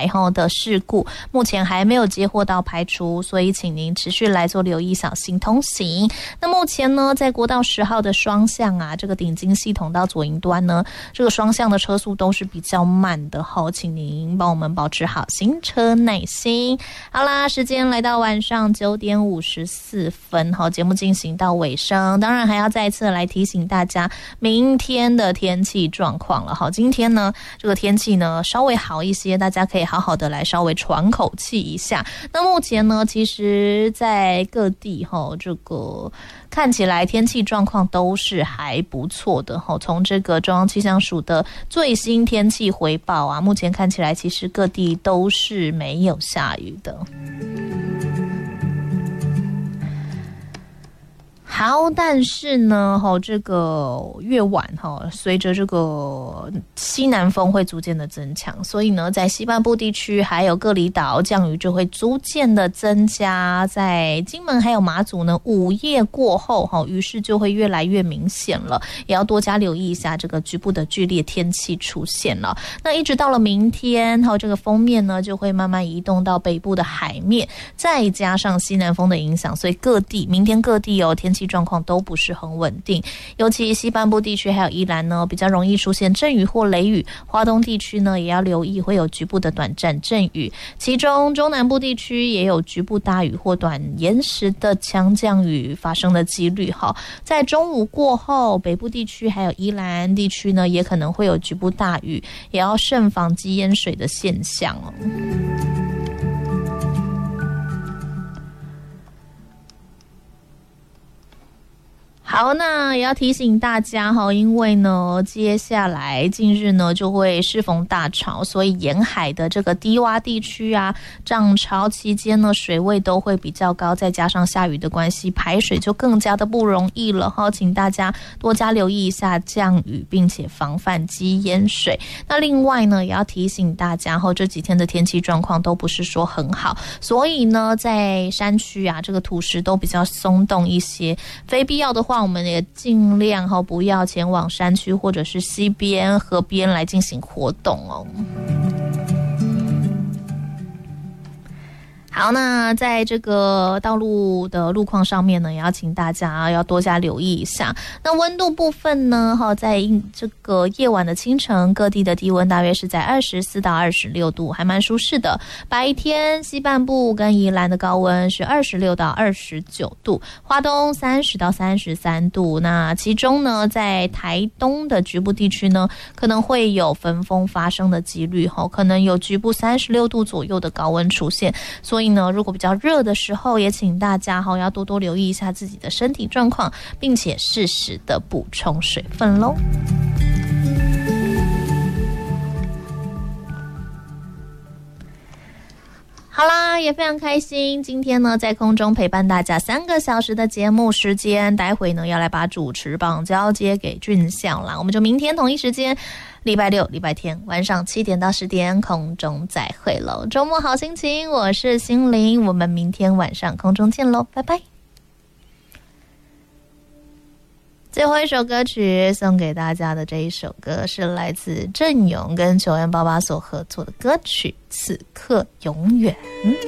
台的事故，目前还没有接获到排除，所以请您持续来做留意，小心通行。那目前呢，在国道10号的双向啊，这个顶金系统到左营端呢，这个双向的车速都是比较慢的，请您帮我们保持好行车耐心。好啦，时间来到晚上9点54分，节目进行到尾声，当然还要再次来提醒大家明天的天气状况了。今天呢，这个天气呢稍微好一些，大家可以好好的来稍微喘口气一下。那目前呢，其实在各地这个看起来天气状况都是还不错的。从这个中央气象署的最新天气回报啊，目前看起来其实各地都是没有下雨的。好，但是呢，这个越晚随着这个西南风会逐渐的增强，所以呢，在西半部地区还有各离岛降雨就会逐渐的增加。在金门还有马祖呢，午夜过后雨势就会越来越明显了，也要多加留意一下这个局部的剧烈天气出现了。那一直到了明天这个锋面呢就会慢慢移动到北部的海面，再加上西南风的影响，所以明天各地天气状况都不是很稳定，尤其西半部地区还有宜兰呢，比较容易出现阵雨或雷雨。花东地区呢，也要留意会有局部的短暂阵雨，其中中南部地区也有局部大雨或短延时的强降雨发生的几率。在中午过后，北部地区还有宜兰地区呢，也可能会有局部大雨，也要慎防积淹水的现象好，那也要提醒大家因为呢，接下来近日呢就会适逢大潮，所以沿海的这个低洼地区啊，涨潮期间呢，水位都会比较高，再加上下雨的关系，排水就更加的不容易了请大家多加留意一下降雨，并且防范积淹水。那另外呢，也要提醒大家这几天的天气状况都不是说很好，所以呢，在山区啊，这个土石都比较松动一些，非必要的话，我们也尽量不要前往山区或者是溪边、河边来进行活动好，那在这个道路的路况上面呢，也要请大家要多加留意一下。那温度部分呢，在这个夜晚的清晨，各地的低温大约是在24到26度，还蛮舒适的。白天西半部跟宜兰的高温是26到29度，花东30到33度。那其中呢，在台东的局部地区呢，可能会有焚风发生的几率，可能有局部36度左右的高温出现。所以呢，如果比较热的时候，也请大家要多多留意一下自己的身体状况，并且适时的补充水分咯。好啦，也非常开心，今天呢在空中陪伴大家3个小时的节目时间，待会呢要来把主持棒交接给俊相啦，我们就明天同一时间礼拜六、礼拜天晚上7点到10点空中再会喽。周末好心情，我是心灵，我们明天晚上空中见喽，拜拜。最后一首歌曲送给大家的这一首歌是来自郑勇跟9M88所合作的歌曲《此刻永远》。